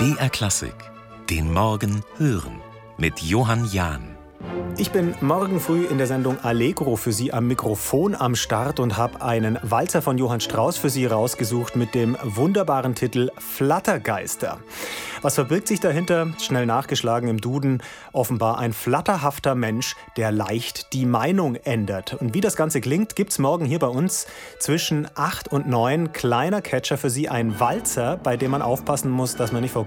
BR Klassik, den Morgen hören mit Johann Jahn. Ich bin morgen früh in der Sendung Allegro für Sie am Mikrofon am Start und habe einen Walzer von Johann Strauss für Sie rausgesucht mit dem wunderbaren Titel Flattergeister. Was verbirgt sich dahinter? Schnell nachgeschlagen im Duden. Offenbar ein flatterhafter Mensch, der leicht die Meinung ändert. Und wie das Ganze klingt, gibt's morgen hier bei uns zwischen 8 und 9. Kleiner Catcher für Sie, ein Walzer, bei dem man aufpassen muss, dass man nicht vor